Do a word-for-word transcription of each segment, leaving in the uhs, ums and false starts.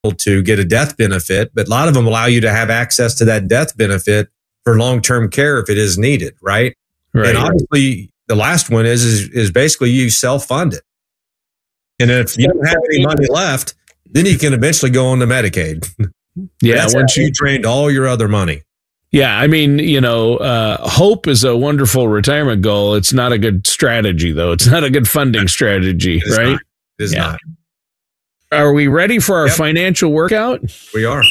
to get a death benefit, but a lot of them allow you to have access to that death benefit for long-term care if it is needed, right? Right. And obviously, the last one is, is is basically you self-fund it. And if you don't have any money left, then you can eventually go on to Medicaid. Yeah, That's once how you you drained all your other money. Yeah, I mean, you know, uh, hope is a wonderful retirement goal. It's not a good strategy, though. It's not a good funding strategy, It is right? not. It is Yeah. not. Are we ready for our Yep. financial workout? We are.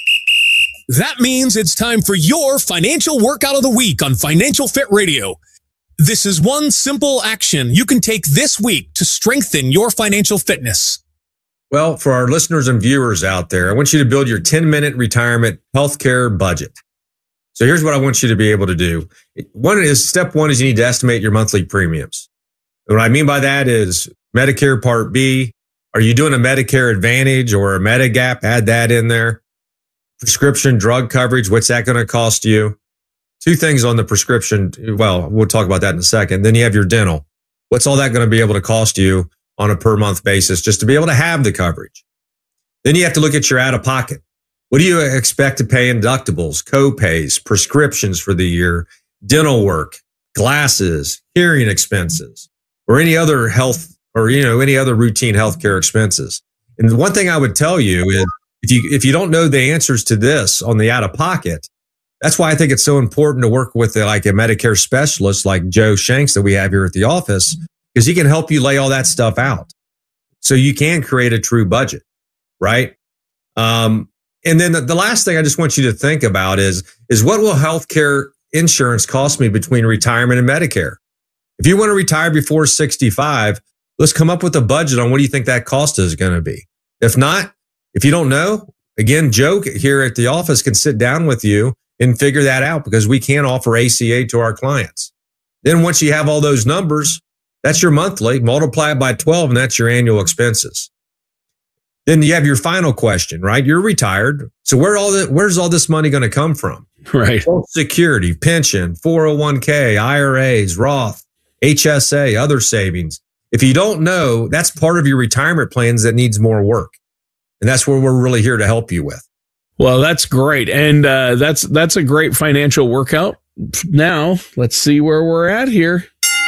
That means it's time for your financial workout of the week on Financial Fit Radio. This is one simple action you can take this week to strengthen your financial fitness. Well, for our listeners and viewers out there, I want you to build your ten-minute retirement healthcare budget. So here's what I want you to be able to do. One is step one is you need to estimate your monthly premiums. And what I mean by that is Medicare Part B. Are you doing a Medicare Advantage or a Medigap? Add that in there. Prescription drug coverage. What's that going to cost you? Two things on the prescription. Well, we'll talk about that in a second. Then you have your dental. What's all that going to be able to cost you on a per month basis just to be able to have the coverage? Then you have to look at your out of pocket. What do you expect to pay in deductibles, co-pays, prescriptions for the year, dental work, glasses, hearing expenses, or any other health or, you know, any other routine healthcare expenses? And the one thing I would tell you is if you, if you don't know the answers to this on the out of pocket, that's why I think it's so important to work with uh, like a Medicare specialist like Joe Shanks that we have here at the office, because he can help you lay all that stuff out so you can create a true budget, right? Um, and then the, the last thing I just want you to think about is, is what will healthcare insurance cost me between retirement and Medicare? If you want to retire before sixty-five, let's come up with a budget on what do you think that cost is going to be. If not, if you don't know, again, Joe here at the office can sit down with you and figure that out, because we can offer A C A to our clients. Then once you have all those numbers, that's your monthly, multiply it by twelve, and that's your annual expenses. Then you have your final question, right? You're retired. So where all the, where's all this money going to come from? Right. Social Security, pension, four oh one k, I R As, Roth, H S A, other savings. If you don't know, that's part of your retirement plans that needs more work. And that's where we're really here to help you with. Well, that's great. And uh, that's that's a great financial workout. Now, let's see where we're at here.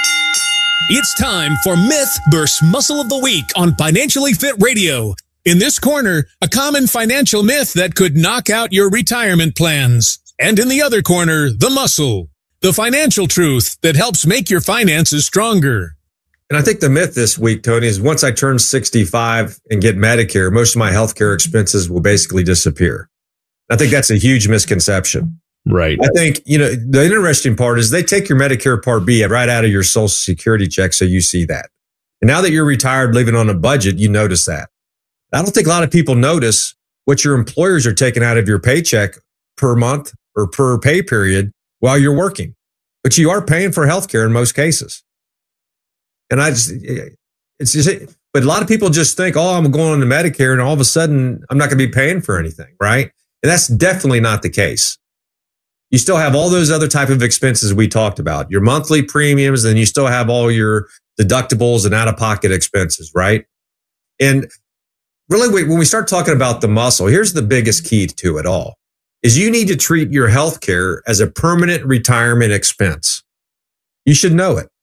It's time for Myth versus Muscle of the Week on Financially Fit Radio. In this corner, a common financial myth that could knock out your retirement plans. And in the other corner, the muscle, the financial truth that helps make your finances stronger. And I think the myth this week, Tony, is once I turn sixty-five and get Medicare, most of my healthcare expenses will basically disappear. I think that's a huge misconception. Right. I think, you know, the interesting part is they take your Medicare Part B right out of your Social Security check, so you see that. And now that you're retired, living on a budget, you notice that. I don't think a lot of people notice what your employers are taking out of your paycheck per month or per pay period while you're working. But you are paying for healthcare in most cases. And I just, it's just, but a lot of people just think, oh, I'm going on to Medicare and all of a sudden I'm not going to be paying for anything, right? And that's definitely not the case. You still have all those other type of expenses we talked about, your monthly premiums, and you still have all your deductibles and out-of-pocket expenses, right? And really, when we start talking about the muscle, here's the biggest key to it all, is you need to treat your healthcare as a permanent retirement expense. You should know it.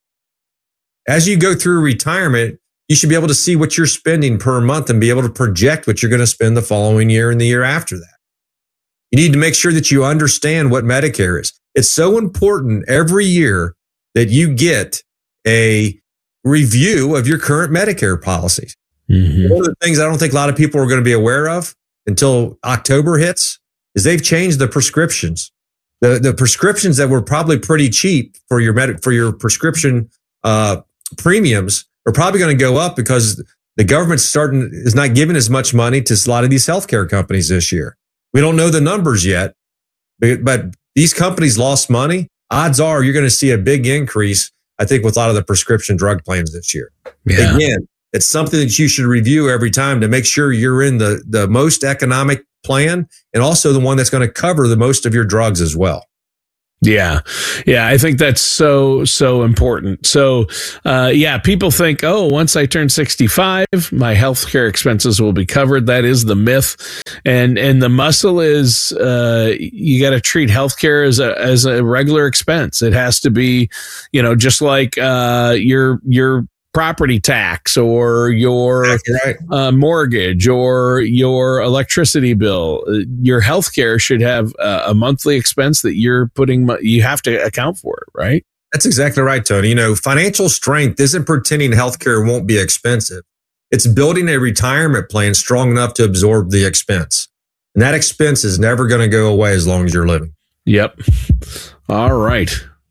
As you go through retirement, you should be able to see what you're spending per month and be able to project what you're going to spend the following year and the year after that. You need to make sure that you understand what Medicare is. It's so important every year that you get a review of your current Medicare policies. Mm-hmm. One of the things I don't think a lot of people are going to be aware of until October hits is they've changed the prescriptions. The the prescriptions that were probably pretty cheap for your med- for your prescription uh, premiums are probably going to go up because the government's starting is not giving as much money to a lot of these healthcare companies this year. We don't know the numbers yet, but, but these companies lost money. Odds are you're going to see a big increase, I think, with a lot of the prescription drug plans this year. Yeah. Again, it's something that you should review every time to make sure you're in the, the most economic plan and also the one that's going to cover the most of your drugs as well. Yeah. Yeah. I think that's so, so important. So, uh, yeah, people think, oh, once I turn sixty-five, my healthcare expenses will be covered. That is the myth. And, and the muscle is, uh, you got to treat healthcare as a, as a regular expense. It has to be, you know, just like, uh, your, your, property tax or your right. uh, mortgage or your electricity bill. Your healthcare should have a, a monthly expense that you're putting, you have to account for it, right? That's exactly right, Tony. You know, financial strength isn't pretending healthcare won't be expensive. It's building a retirement plan strong enough to absorb the expense. And that expense is never going to go away as long as you're living. Yep. All right.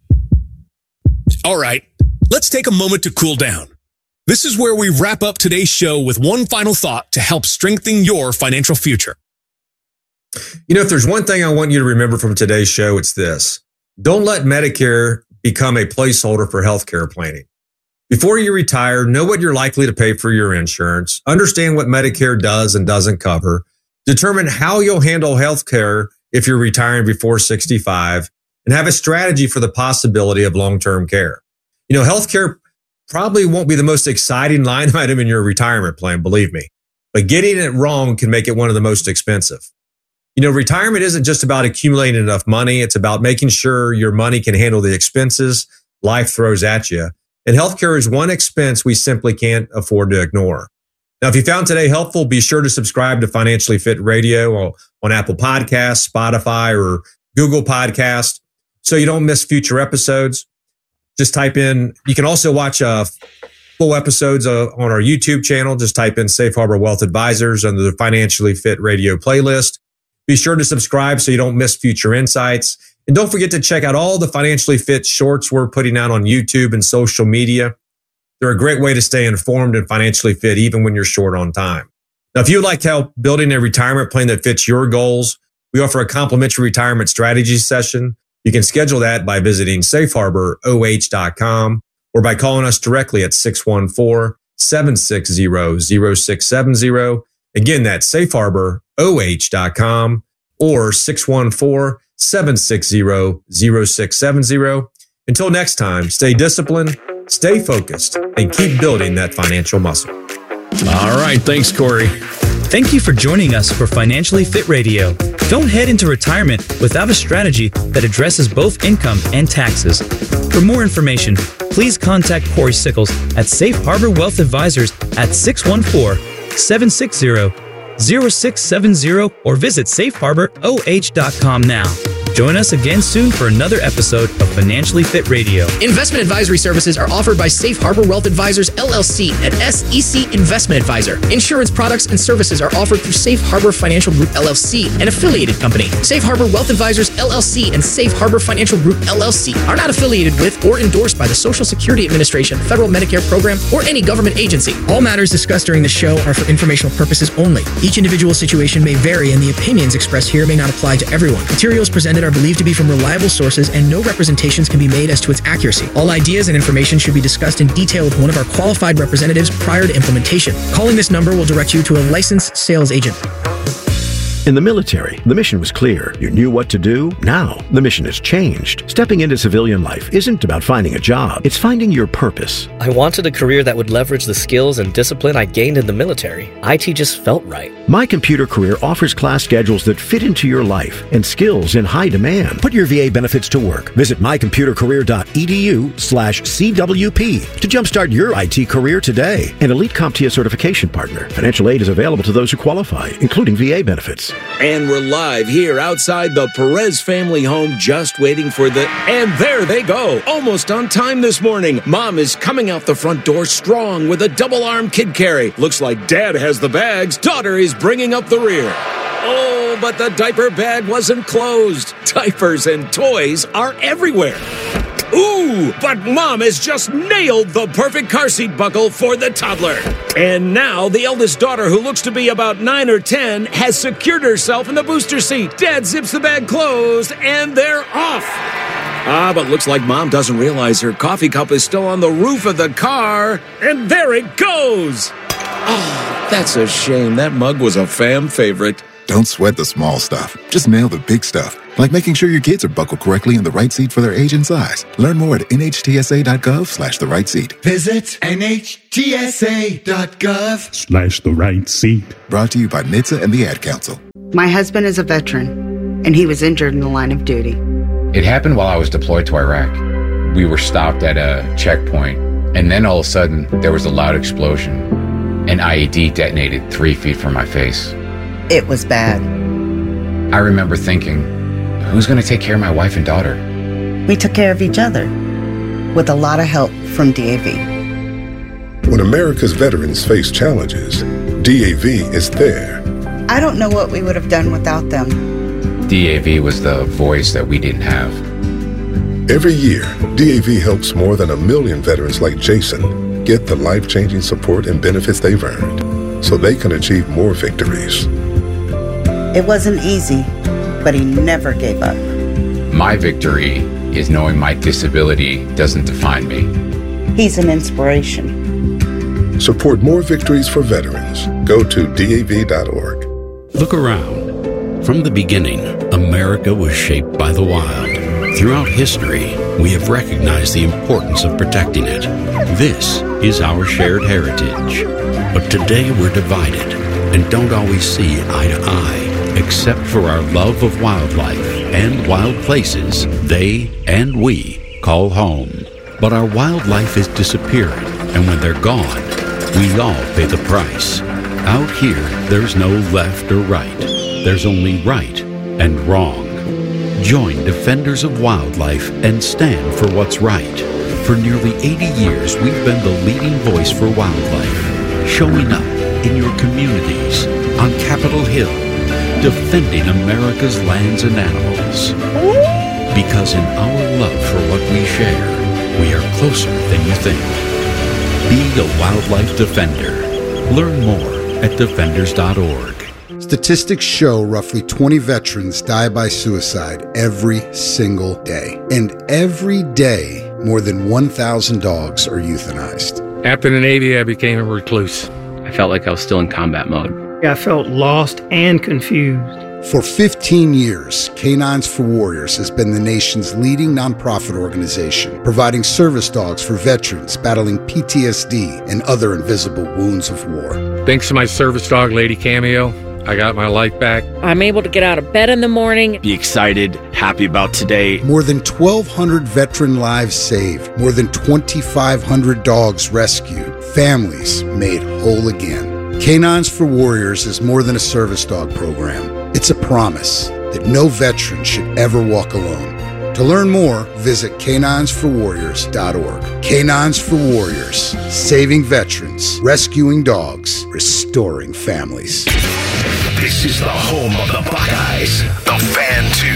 All right. Let's take a moment to cool down. This is where we wrap up today's show with one final thought to help strengthen your financial future. You know, if there's one thing I want you to remember from today's show, it's this. Don't let Medicare become a placeholder for healthcare planning. Before you retire, know what you're likely to pay for your insurance, understand what Medicare does and doesn't cover, determine how you'll handle healthcare if you're retiring before sixty-five, and have a strategy for the possibility of long-term care. You know, healthcare probably won't be the most exciting line item in your retirement plan, believe me, but getting it wrong can make it one of the most expensive. You know, retirement isn't just about accumulating enough money. It's about making sure your money can handle the expenses life throws at you. And healthcare is one expense we simply can't afford to ignore. Now, if you found today helpful, be sure to subscribe to Financially Fit Radio on Apple Podcasts, Spotify, or Google Podcasts so you don't miss future episodes. Just type in, you can also watch uh, full episodes uh, on our YouTube channel. Just type in Safe Harbor Wealth Advisors under the Financially Fit Radio playlist. Be sure to subscribe so you don't miss future insights. And don't forget to check out all the Financially Fit shorts we're putting out on YouTube and social media. They're a great way to stay informed and financially fit even when you're short on time. Now, if you'd like help building a retirement plan that fits your goals, we offer a complimentary retirement strategy session. You can schedule that by visiting safe harbor o h dot com or by calling us directly at six one four, seven six zero, zero six seven zero. Again, that's safe harbor o h dot com or six one four, seven six zero, zero six seven zero. Until next time, stay disciplined, stay focused, and keep building that financial muscle. All right. Thanks, Corey. Thank you for joining us for Financially Fit Radio. Don't head into retirement without a strategy that addresses both income and taxes. For more information, please contact Corey Sickles at Safe Harbor Wealth Advisors at six one four, seven six zero, zero six seven zero or visit safe harbor o h dot com now. Join us again soon for another episode of Financially Fit Radio. Investment advisory services are offered by Safe Harbor Wealth Advisors, L L C, and S E C Investment Advisor. Insurance products and services are offered through Safe Harbor Financial Group, L L C, an affiliated company. Safe Harbor Wealth Advisors, L L C, and Safe Harbor Financial Group, L L C, are not affiliated with or endorsed by the Social Security Administration, Federal Medicare Program, or any government agency. All matters discussed during the show are for informational purposes only. Each individual situation may vary, and the opinions expressed here may not apply to everyone. Materials presented are believed to be from reliable sources, and no representations can be made as to its accuracy. All ideas and information should be discussed in detail with one of our qualified representatives prior to implementation. Calling this number will direct you to a licensed sales agent. In the military, the mission was clear. You knew what to do. Now, the mission has changed. Stepping into civilian life isn't about finding a job. It's finding your purpose. I wanted a career that would leverage the skills and discipline I gained in the military. I T just felt right. My Computer Career offers class schedules that fit into your life and skills in high demand. Put your V A benefits to work. Visit my computer career dot e d u slash C W P to jumpstart your I T career today. An Elite CompTIA certification partner. Financial aid is available to those who qualify, including V A benefits. And we're live here outside the Perez family home, just waiting for the... And there they go, almost on time this morning. Mom is coming out the front door strong with a double-arm kid carry. Looks like Dad has the bags. Daughter is bringing up the rear. Oh, but the diaper bag wasn't closed. Diapers and toys are everywhere. Ooh, but Mom has just nailed the perfect car seat buckle for the toddler. And now the eldest daughter, who looks to be about nine or ten, has secured herself in the booster seat. Dad zips the bag closed, and they're off. Ah, but looks like Mom doesn't realize her coffee cup is still on the roof of the car. And there it goes. Oh, that's a shame. That mug was a fam favorite. Don't sweat the small stuff. Just nail the big stuff. like making sure your kids are buckled correctly in the right seat for their age and size. Learn more at nhtsa.gov slash the right seat. Visit nhtsa.gov slash the right seat. Brought to you by N H T S A and the Ad Council. My husband is a veteran, and he was injured in the line of duty. It happened while I was deployed to Iraq. We were stopped at a checkpoint, and then all of a sudden, there was a loud explosion. An I E D detonated three feet from my face. It was bad. I remember thinking, who's going to take care of my wife and daughter? We took care of each other, with a lot of help from D A V. When America's veterans face challenges, D A V is there. I don't know what we would have done without them. D A V was the voice that we didn't have. Every year, D A V helps more than a million veterans like Jason get the life-changing support and benefits they've earned so they can achieve more victories. It wasn't easy, but he never gave up. My victory is knowing my disability doesn't define me. He's an inspiration. Support more victories for veterans. Go to D A V dot org. Look around. From the beginning, America was shaped by the wild. Throughout history, we have recognized the importance of protecting it. This is our shared heritage. But today we're divided and don't always see eye to eye. Except for our love of wildlife and wild places they and we call home. But our wildlife is disappearing, and when they're gone, we all pay the price. Out here, there's no left or right. There's only right and wrong. Join Defenders of Wildlife and stand for what's right. For nearly eighty years, we've been the leading voice for wildlife, showing up in your communities, on Capitol Hill, defending America's lands and animals. Because in our love for what we share, we are closer than you think. Be a wildlife defender. Learn more at defenders dot org. Statistics show roughly twenty veterans die by suicide every single day. And every day, more than one thousand dogs are euthanized. After the Navy, I became a recluse. I felt like I was still in combat mode. I felt lost and confused. For fifteen years, Canines for Warriors has been the nation's leading nonprofit organization, providing service dogs for veterans battling P T S D and other invisible wounds of war. Thanks to my service dog, Lady Cameo, I got my life back. I'm able to get out of bed in the morning. Be excited, happy about today. More than twelve hundred veteran lives saved. More than twenty-five hundred dogs rescued. Families made whole again. Canines for Warriors is more than a service dog program. It's a promise that no veteran should ever walk alone. To learn more, visit canines for warriors dot org. Canines for Warriors, saving veterans, rescuing dogs, restoring families. This is the home of the Buckeyes, the Fan two.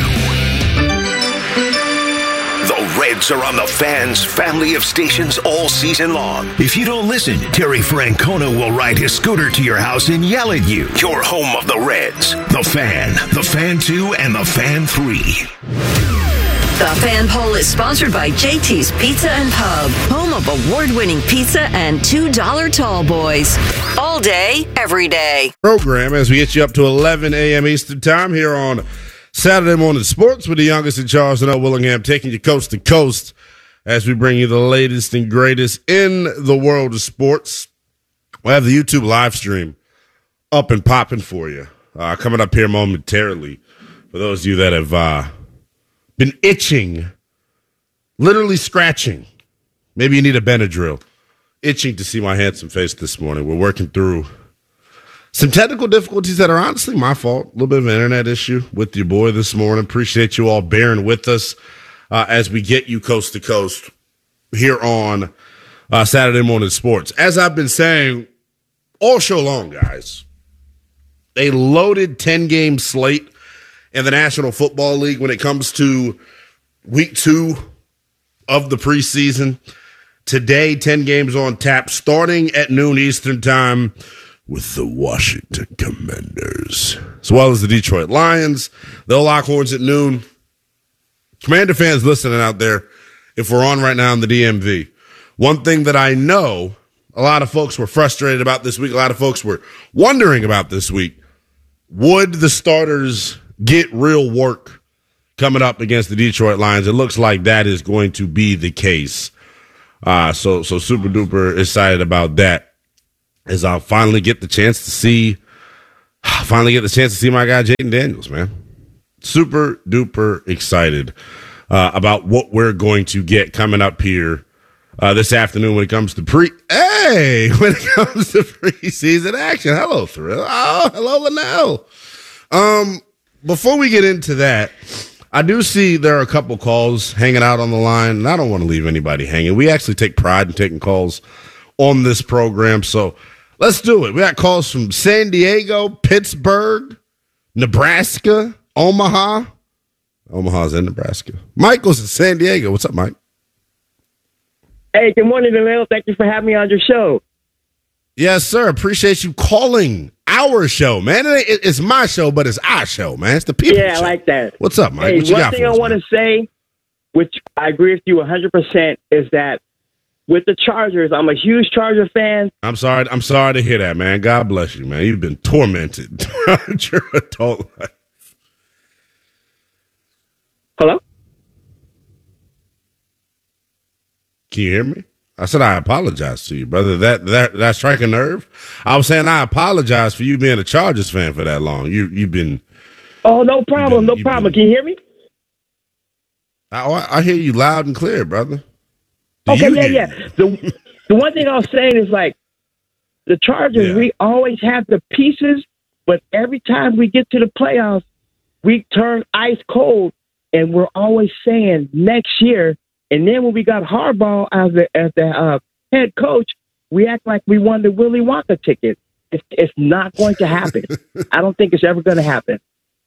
The Reds are on the Fan's family of stations all season long. If you don't listen, Terry Francona will ride his scooter to your house and yell at you. Your home of the Reds, the Fan, the Fan two, and the Fan three. The Fan Poll is sponsored by J T's Pizza and Pub, home of award-winning pizza and two dollar tall boys. All day, every day. Program as we get you up to eleven a.m. Eastern Time here on Saturday Morning Sports with the youngest in Charles and O. Willingham, taking you coast to coast as we bring you the latest and greatest in the world of sports. We'll have the YouTube live stream up and popping for you. Uh, coming up here momentarily for those of you that have uh, been itching, literally scratching. Maybe you need a Benadryl. Itching to see my handsome face this morning. We're working through some technical difficulties that are honestly my fault. A little bit of an internet issue with your boy this morning. Appreciate you all bearing with us uh, as we get you coast to coast here on uh, Saturday Morning Sports. As I've been saying all show long, guys, a loaded ten-game slate in the National Football League when it comes to week two of the preseason. Today, ten games on tap, starting at noon Eastern Time, with the Washington Commanders, as well as the Detroit Lions. They'll lock horns at noon. Commander fans listening out there, if we're on right now in the D M V, one thing that I know a lot of folks were frustrated about this week, a lot of folks were wondering about this week, would the starters get real work coming up against the Detroit Lions. It looks like that is going to be the case. Uh, so, so super duper excited about that as I'll finally get the chance to see, finally get the chance to see my guy Jaden Daniels, man. Super duper excited uh, about what we're going to get coming up here uh, this afternoon when it comes to pre. Hey, when it comes to preseason action. Hello, Thrill. Oh, hello, Linnell. Um, before we get into that, I do see there are a couple calls hanging out on the line, and I don't want to leave anybody hanging. We actually take pride in taking calls on this program, so let's do it. We got calls from San Diego, Pittsburgh, Nebraska, Omaha. Omaha's in Nebraska. Michael's in San Diego. What's up, Mike? Hey, good morning, Emil. Thank you for having me on your show. Yes, sir. Appreciate you calling our show, man. It, it, it's my show, but it's our show, man. It's the people Yeah, show. I like that. What's up, Mike? Hey, what you one got thing for I us, want to say, which I agree with you one hundred percent, is that with the Chargers, I'm a huge Charger fan. I'm sorry. I'm sorry to hear that, man. God bless you, man. You've been tormented throughout your adult life. Hello? Can you hear me? I said I apologize to you, brother. That that that strike a nerve. I was saying I apologize for you being a Chargers fan for that long. You you've been. Oh, no problem. been, no problem. Can you hear me? I, I hear you loud and clear, brother. Do Okay, you yeah, hear yeah. me? The, the one thing I was saying is like the Chargers, Yeah. we always have the pieces, but every time we get to the playoffs, we turn ice cold, and we're always saying next year. And then when we got Harbaugh as the as the uh, head coach, we act like we won the Willy Wonka ticket. It's, it's not going to happen. I don't think it's ever going to happen.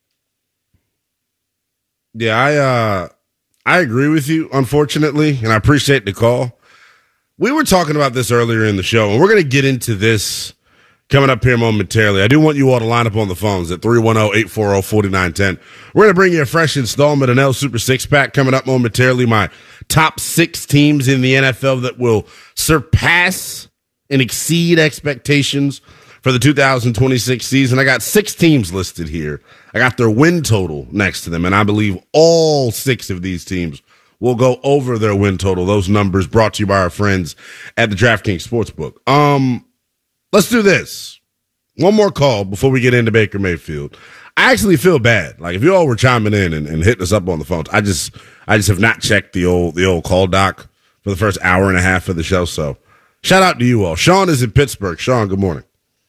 Yeah, I uh, I agree with you, unfortunately, and I appreciate the call. We were talking about this earlier in the show, and we're going to get into this coming up here momentarily. I do want you all to line up on the phones at three one zero, eight four zero, four nine one zero. We're going to bring you a fresh installment of N L Super Six Pack coming up momentarily. My top six teams in the N F L that will surpass and exceed expectations for the two thousand twenty-six season. I got six teams listed here. I got their win total next to them, and I believe all six of these teams will go over their win total. Those numbers brought to you by our friends at the DraftKings Sportsbook. Um, let's do this. One more call before we get into Baker Mayfield. I actually feel bad. Like if you all were chiming in and, and hitting us up on the phones, I just I just have not checked the old the old call doc for the first hour and a half of the show. So shout out to you all. Sean is in Pittsburgh. Sean, good morning.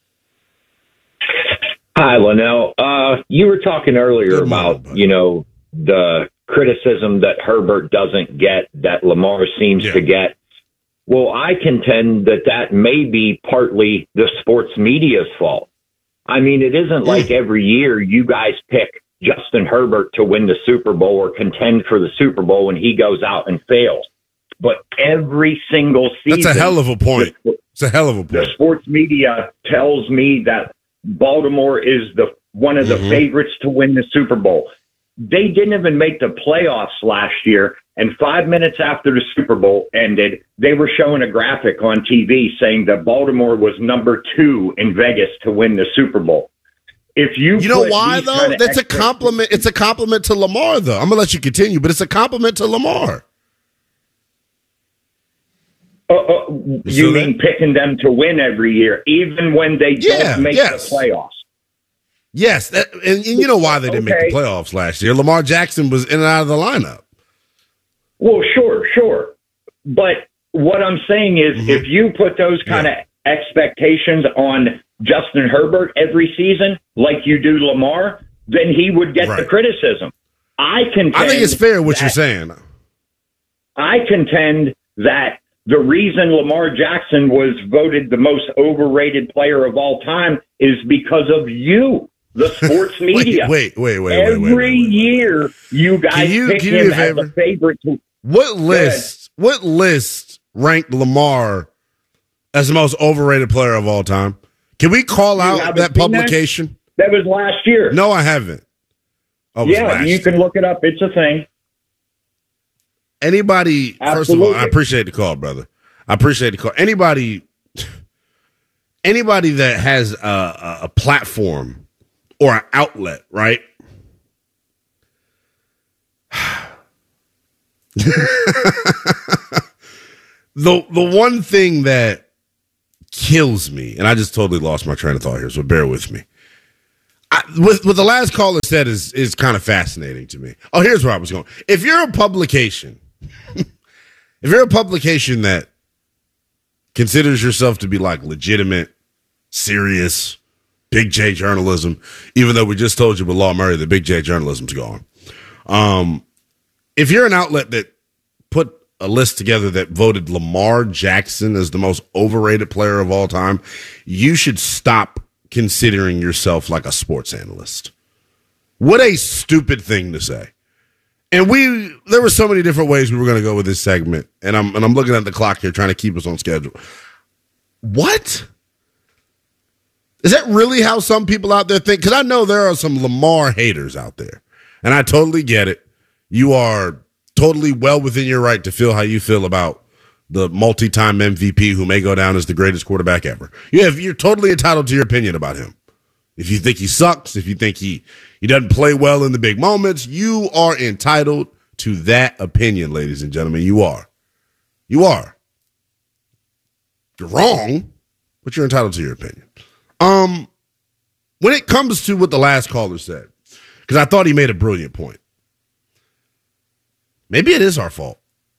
Hi, Linnell. Uh, you were talking earlier about, you know, the criticism that Herbert doesn't get, that Lamar seems Yeah. to get. Well, I contend that that may be partly the sports media's fault. I mean, it isn't like every year you guys pick Justin Herbert to win the Super Bowl or contend for the Super Bowl and he goes out and fails. But every single season... That's a hell of a point. It's a hell of a point. The sports media tells me that Baltimore is the one of the Mhm. favorites to win the Super Bowl. They didn't even make the playoffs last year, and five minutes after the Super Bowl ended, they were showing a graphic on T V saying that Baltimore was number two in Vegas to win the Super Bowl. If you You know put why these though? kind of That's a expert- compliment. It's a compliment to Lamar though. I'm gonna let you continue, but it's a compliment to Lamar. Uh, uh, you still there? mean picking them to win every year, even when they Yeah, don't make yes. the playoffs? Yes, that, and, and you know why they didn't Okay. make the playoffs last year. Lamar Jackson was in and out of the lineup. Well, sure, sure. But what I'm saying is if you put those kind of expectations on Justin Herbert every season, like you do Lamar, then he would get the Right. criticism. I contend I think it's fair what that- you're saying. I contend that the reason Lamar Jackson was voted the most overrated player of all time is because of you, the sports media. Wait, wait, wait, wait, Every wait, wait, wait, wait. year, you guys Can you- pick can you him do a as favor? a favorite to What list? What list ranked Lamar as the most overrated player of all time? Can we call You out haven't that seen that? publication? That was last year. No, I haven't. Oh, it was yeah, last you can look it up. It's a thing. Anybody, first of all, Absolutely. I appreciate the call, brother. I appreciate the call. Anybody, anybody that has a, a, a platform or an outlet, right? the the one thing that kills me, and I just totally lost my train of thought here, so bear with me. I, with what the last caller said is is kind of fascinating to me. Oh, here's where I was going. If you're a publication, if you're a publication that considers yourself to be like legitimate, serious, Big J journalism, even though we just told you with Law Murray that Big J journalism's gone. Um, if you're an outlet that put a list together that voted Lamar Jackson as the most overrated player of all time, you should stop considering yourself like a sports analyst. What a stupid thing to say. And we, there were so many different ways we were going to go with this segment, and I'm and I'm looking at the clock here, trying to keep us on schedule. What? Is that really how some people out there think? Because I know there are some Lamar haters out there, and I totally get it. You are totally well within your right to feel how you feel about the multi-time M V P who may go down as the greatest quarterback ever. You have, you're totally entitled to your opinion about him. If you think he sucks, if you think he, he doesn't play well in the big moments, you are entitled to that opinion, ladies and gentlemen. You are. You are. You're wrong, but you're entitled to your opinion. Um, when it comes to what the last caller said, because I thought he made a brilliant point. Maybe it is our fault.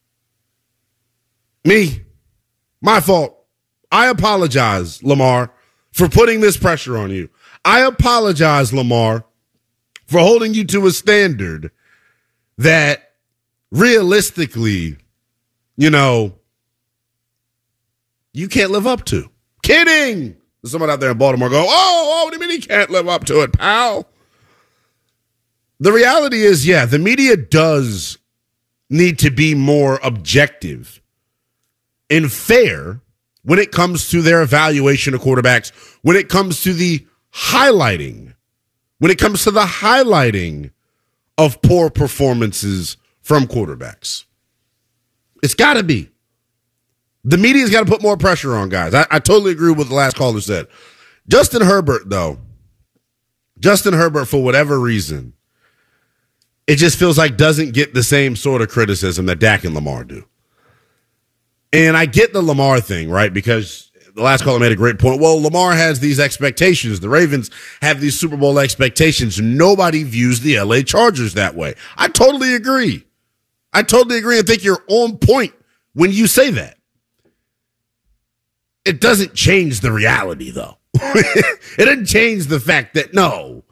Me. My fault. I apologize, Lamar, for putting this pressure on you. I apologize, Lamar, for holding you to a standard that realistically, you know, you can't live up to. Kidding. There's someone out there in Baltimore go, oh, oh, what do you mean he can't live up to it, pal? The reality is, yeah, the media does need to be more objective and fair when it comes to their evaluation of quarterbacks, when it comes to the highlighting, when it comes to the highlighting of poor performances from quarterbacks. It's got to be. The media's got to put more pressure on guys. I, I totally agree with what the last caller said. Justin Herbert, though, Justin Herbert, for whatever reason, it just feels like doesn't get the same sort of criticism that Dak and Lamar do. And I get the Lamar thing, right? Because the last caller made a great point. Well, Lamar has these expectations. The Ravens have these Super Bowl expectations. Nobody views the L A Chargers that way. I totally agree. I totally agree and think you're on point when you say that. It doesn't change the reality, though. It doesn't change the fact that, no,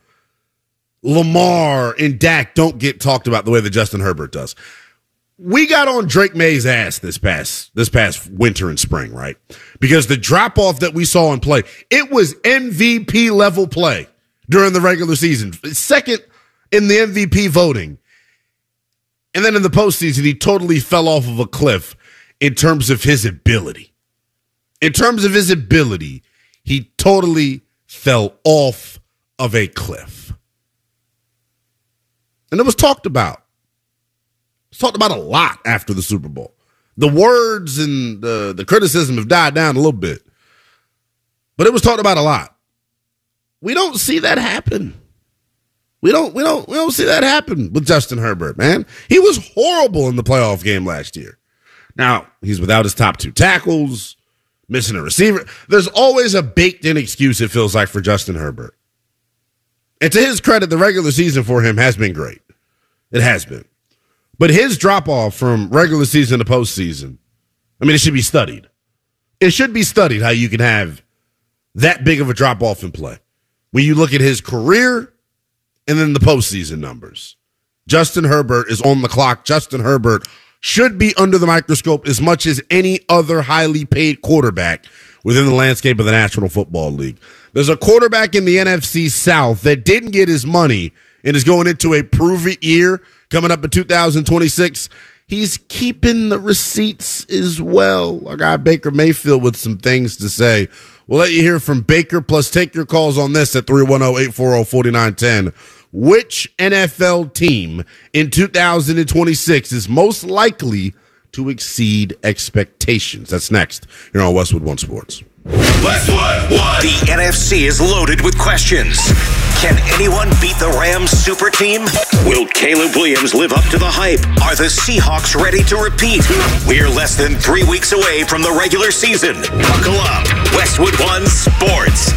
Lamar and Dak don't get talked about the way that Justin Herbert does. We got on Drake May's ass this past this past winter and spring, right? Because the drop-off that we saw in play, it was M V P level play during the regular season. Second in the M V P voting. And then in the postseason, he totally fell off of a cliff in terms of his ability. In terms of his ability, he totally fell off of a cliff. And it was talked about. It was talked about a lot after the Super Bowl. The words and the, the criticism have died down a little bit. But it was talked about a lot. We don't see that happen. We don't, we don't, we don't see that happen with Justin Herbert, man. He was horrible in the playoff game last year. Now, he's without his top two tackles, missing a receiver. There's always a baked-in excuse, it feels like, for Justin Herbert. And to his credit, the regular season for him has been great. It has been. But his drop-off from regular season to postseason, I mean, it should be studied. It should be studied how you can have that big of a drop-off in play. When you look at his career and then the postseason numbers. Justin Herbert is on the clock. Justin Herbert should be under the microscope as much as any other highly paid quarterback within the landscape of the National Football League. There's a quarterback in the N F C South that didn't get his money and is going into a prove-it year coming up in two thousand twenty-six. He's keeping the receipts as well. Our guy Baker Mayfield with some things to say. We'll let you hear from Baker, plus take your calls on this at three one zero, eight four zero, four nine one zero. Which N F L team in two thousand twenty-six is most likely to exceed expectations? That's next here on Westwood One Sports. Westwood One. The N F C is loaded with questions. Can anyone beat the Rams super team? Will Caleb Williams live up to the hype? Are the Seahawks ready to repeat? We're less than three weeks away from the regular season. Buckle up. Westwood One Sports.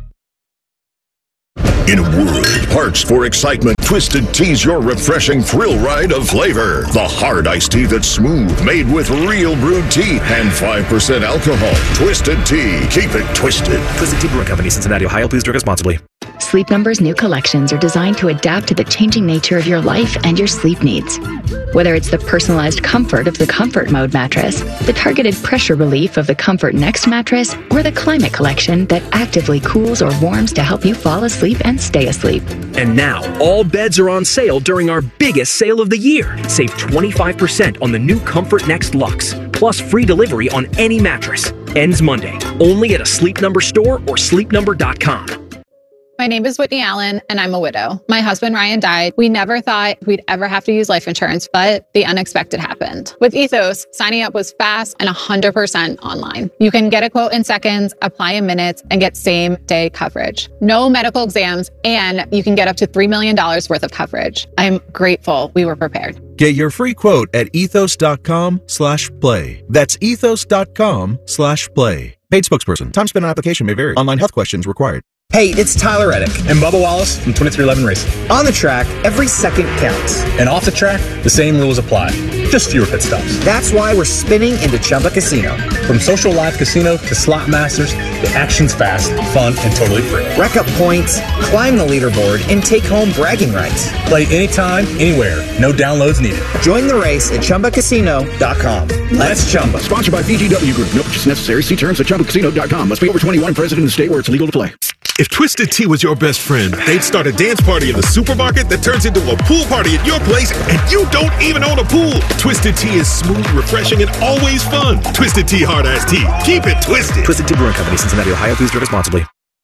In a world parched for excitement, Twisted Tea's your refreshing thrill ride of flavor. The hard iced tea that's smooth, made with real brewed tea and five percent alcohol. Twisted Tea. Keep it twisted. Twisted Tea Brewing Company, Cincinnati, Ohio. Please drink responsibly. Sleep Number's new collections are designed to adapt to the changing nature of your life and your sleep needs. Whether it's the personalized comfort of the Comfort Mode mattress, the targeted pressure relief of the Comfort Next mattress, or the Climate Collection that actively cools or warms to help you fall asleep and stay asleep. And now, all beds are on sale during our biggest sale of the year. Save twenty-five percent on the new Comfort Next Luxe, plus free delivery on any mattress. Ends Monday, only at a Sleep Number store or sleep number dot com. My name is Whitney Allen, and I'm a widow. My husband, Ryan, died. We never thought we'd ever have to use life insurance, but the unexpected happened. With Ethos, signing up was fast and one hundred percent online. You can get a quote in seconds, apply in minutes, and get same-day coverage. No medical exams, and you can get up to three million dollars worth of coverage. I'm grateful we were prepared. Get your free quote at ethos.com slash play. That's ethos.com slash play. Paid spokesperson. Time spent on application may vary. Online health questions required. Hey, it's Tyler Reddick and Bubba Wallace from twenty-three eleven Racing. On the track, every second counts. And off the track, the same rules apply. Just fewer pit stops. That's why we're spinning into Chumba Casino. From social live casino to slot masters, the action's fast, fun, and totally free. Rack up points, climb the leaderboard, and take home bragging rights. Play anytime, anywhere. No downloads needed. Join the race at chumba casino dot com. Let's Chumba. Sponsored by B G W Group. No purchase necessary. See terms at chumba casino dot com. Must be over twenty-one and present in the state where it's legal to play. If Twisted Tea was your best friend, they'd start a dance party in the supermarket that turns into a pool party at your place, and you don't even own a pool. Twisted Tea is smooth, refreshing, and always fun. Twisted Tea Hard Ass Tea. Keep it twisted. Twisted Tea Brewing Company, Cincinnati, Ohio. Please drink responsibly.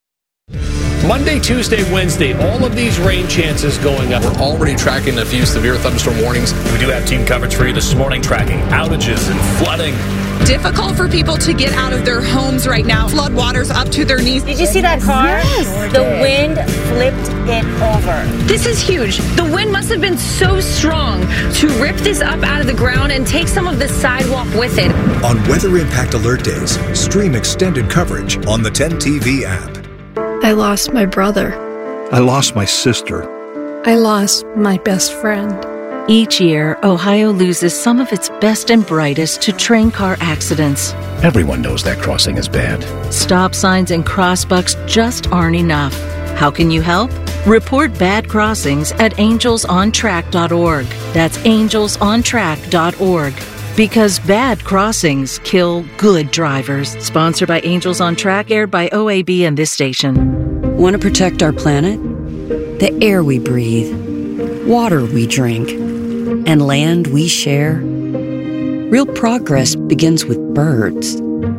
Monday, Tuesday, Wednesday, all of these rain chances going up. We're already tracking a few severe thunderstorm warnings. We do have team coverage for you this morning, tracking outages and flooding. Difficult for people to get out of their homes right now. Flood waters up to their knees. Did you see that car? Yes. The wind flipped it over. This is huge. The wind must have been so strong to rip this up out of the ground and take some of the sidewalk with it. On Weather Impact Alert Days, stream extended coverage on the ten T V app. I lost my brother. I lost my sister. I lost my best friend. Each year, Ohio loses some of its best and brightest to train car accidents. Everyone knows that crossing is bad. Stop signs and crossbucks just aren't enough. How can you help? Report bad crossings at angels on track dot org. That's angels on track dot org. Because bad crossings kill good drivers. Sponsored by Angels on Track, aired by O A B and this station. Want to protect our planet? The air we breathe, water we drink, and land we share? Real progress begins with birds.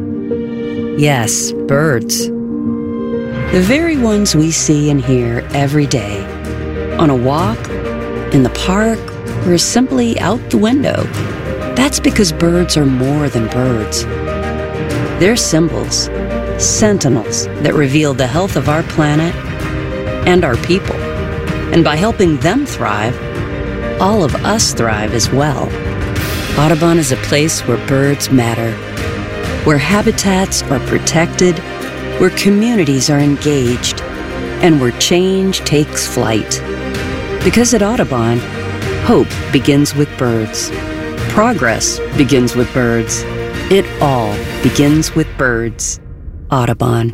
Yes, birds. The very ones we see and hear every day. On a walk, in the park, or simply out the window. That's because birds are more than birds. They're symbols, sentinels that reveal the health of our planet and our people. And by helping them thrive, all of us thrive as well. Audubon is a place where birds matter, where habitats are protected, where communities are engaged, and where change takes flight. Because at Audubon, hope begins with birds. Progress begins with birds. It all begins with birds. Audubon.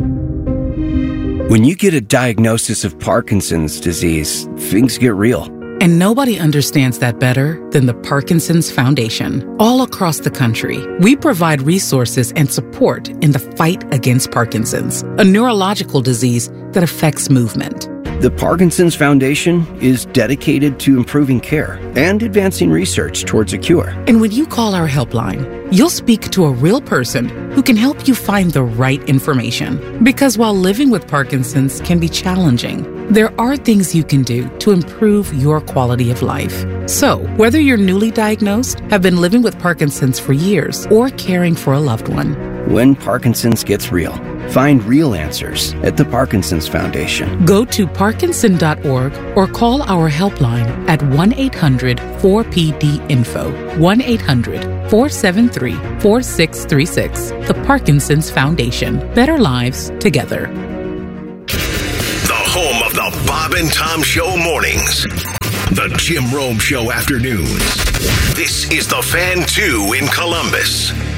When you get a diagnosis of Parkinson's disease, things get real. And nobody understands that better than the Parkinson's Foundation. All across the country, we provide resources and support in the fight against Parkinson's, a neurological disease that affects movement. The Parkinson's Foundation is dedicated to improving care and advancing research towards a cure. And when you call our helpline, you'll speak to a real person who can help you find the right information. Because while living with Parkinson's can be challenging, there are things you can do to improve your quality of life. So, whether you're newly diagnosed, have been living with Parkinson's for years, or caring for a loved one, when Parkinson's gets real. Find real answers at the Parkinson's Foundation. Go to parkinson dot org or call our helpline at one eight hundred four P D info, one eight hundred four seven three four six three six. The Parkinson's Foundation. Better lives together. The home of the Bob and Tom Show mornings. The Jim Rome Show afternoons. This is The Fan two in Columbus.